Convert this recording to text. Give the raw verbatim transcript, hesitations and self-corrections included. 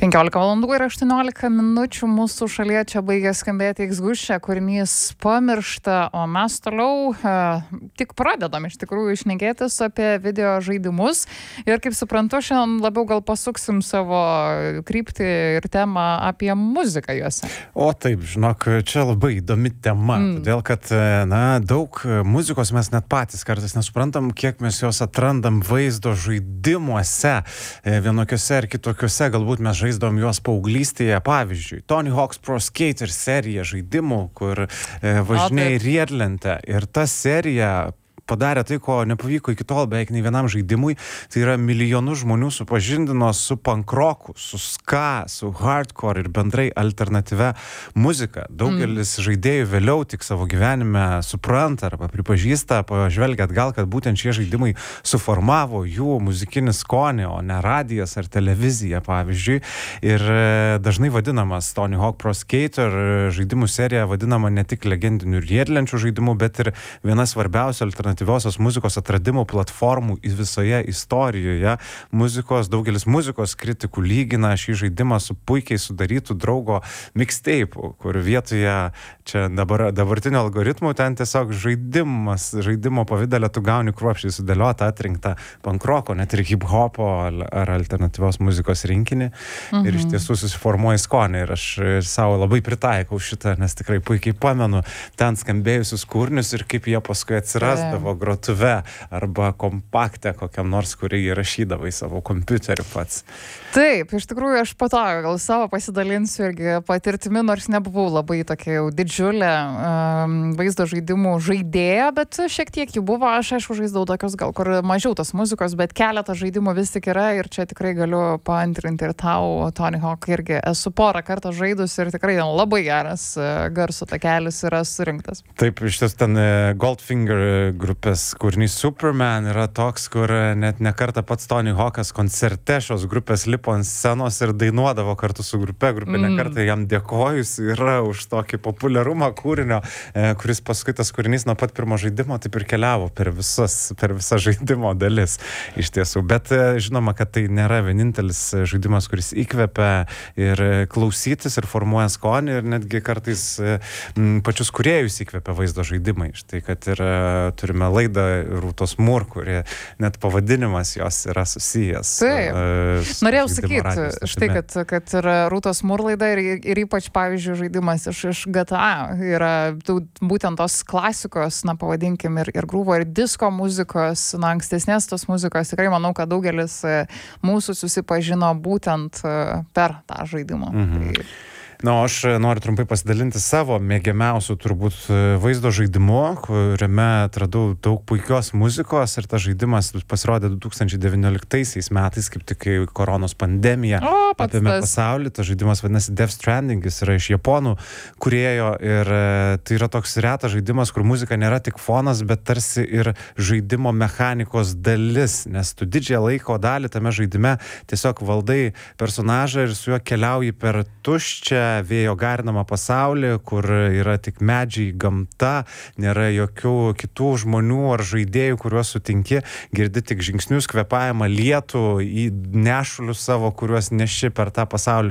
penkiolika valandų ir aštuoniolika minučių mūsų šalyje čia baigė skambėti Exguščia, kūrinys Pamiršta, o mes toliau e, tik pradedam iš tikrųjų šnekėtis apie video žaidimus ir kaip suprantu, šiandien labiau gal pasuksim savo kryptį ir temą apie muziką juose. O taip, žinok, čia labai įdomi tema, mm. todėl kad, na, daug muzikos mes net patys kartais nesuprantam, kiek mes jos atrandam vaizdo žaidimuose, vienokiuose ar kitokiuose, galbūt mes žaisdavom juos paauglystėje, pavyzdžiui, Tony Hawk's Pro Skater serija žaidimų, kur e, važinėjai riedlentę, ir ta serija padarė tai, ko nepavyko iki tol beveik nei vienam žaidimui, tai yra milijonų žmonių supažindino su pankroku, su ska, su hardcore ir bendrai alternatyvia muzika. Daugelis mm. žaidėjų vėliau tik savo gyvenime supranta arba pripažįsta, pažvelgia atgal, kad būtent šie žaidimai suformavo jų muzikinį skonį, o ne radijas ar televizija, pavyzdžiui. Ir dažnai vadinamas Tony Hawk Pro Skater žaidimų serija vadinama ne tik legendinių riedlenčių žaidimų, bet ir viena svarbiausia alternatyvios muzikos atradimų platformų visoje istorijoje. Muzikos, daugelis muzikos kritikų lygina šį žaidimą su puikiai sudarytų draugo mixtape, kur vietoje čia dabar, dabartinio algoritmų ten tiesiog žaidimas, žaidimo pavidalė tu gauni kruopščiai sudėliotą, atrinktą pankroko, net ir hip-hopo ar alternatyvios muzikos rinkinį. Mhm. Ir iš tiesų susiformuoja skonį. Ir aš savo labai pritaikau šitą, nes tikrai puikiai pamenu ten skambėjusius kūrinius ir kaip jie paskui atsirasdavo grotuve arba kompakte kokiam nors, kurį įrašydavai savo kompiuteriu pats. Taip, iš tikrųjų aš po to gal savo pasidalinsiu irgi patirtimi, nors nebuvau labai tokia jau didžiulė um, vaizdo žaidimų žaidėja, bet šiek tiek jų buvo. Aš aišku žaisdavau tokios gal kur mažiau tos muzikos, bet keletą žaidimų vis tik yra ir čia tikrai galiu paantrinti ir tau, Tony Hawk, irgi esu porą kartą žaidus ir tikrai labai geras garso takelis yra surinktas. Taip, iš tiesų ten Goldfinger grupės kūrinys Superman yra toks, kur net ne kartą pats Tony Hawkas koncerte šios grupės lipo ant scenos ir dainuodavo kartu su grupe. Grupė mm. ne kartą jam dėkojus yra už tokį populiarumą kūrinio, kuris paskui tas kūrinys nuo pat pirmo žaidimo taip ir keliavo per visas, per visą žaidimo dalis iš tiesų. Bet žinoma, kad tai nėra vienintelis žaidimas, kuris įkvepia ir klausytis ir formuoja skonį ir netgi kartais m, pačius kūrėjus įkvepia vaizdo žaidimai. Štai, kad ir turime laidą Rūtos Mur, kurie net pavadinimas jos yra susijęs. Taip. Uh, Norėjau sakyti, štai, kad, kad ir Rūtos Mur laida ir, ir ypač, pavyzdžiui, žaidimas iš, iš G T A yra tų, būtent tos klasikos, na, pavadinkim, ir, ir grūvo, ir disko muzikos, na, ankstesnės tos muzikos. Tikrai manau, kad daugelis mūsų susipažino būtent per tą žaidimą. Mhm. Tai... Na, aš noriu trumpai pasidalinti savo mėgiamiausių turbūt vaizdo žaidimu, kuriame atradau daug puikios muzikos ir tas žaidimas pasirodė du tūkstančiai devynioliktaisiais metais, kaip tik kai koronos pandemija o, apėmė pasaulį. Tas žaidimas vadinasi Death Stranding, jis yra iš japonų kūrėjo ir tai yra toks retas žaidimas, kur muzika nėra tik fonas, bet tarsi ir žaidimo mechanikos dalis, nes tu didžiąją laiko dalį tame žaidime tiesiog valdai personažą ir su juo keliauji per tuščią vėjo garinamą pasaulį, kur yra tik medžiai, gamta, nėra jokių kitų žmonių ar žaidėjų, kuriuos sutinki, girdi tik žingsnius, kvėpavimą, lietų, į nešulius savo, kuriuos neši per tą pasaulį.